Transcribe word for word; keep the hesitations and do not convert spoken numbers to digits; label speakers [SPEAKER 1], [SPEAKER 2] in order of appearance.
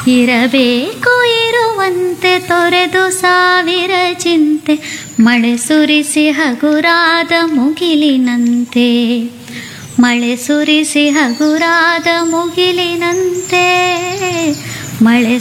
[SPEAKER 1] ಇರಬೇಕು ಇರುವಂತೆ ತೊರೆದು ಸಾವಿರ ಚಿಂತೆ, ಮಳೆ ಸುರಿಸಿ ಹಗುರಾದ ಮುಗಿಲಿನಂತೆ, ಮಳೆ ಸುರಿಸಿ ಹಗುರಾದ ಮುಗಿಲಿನಂತೆ, ಮಳೆ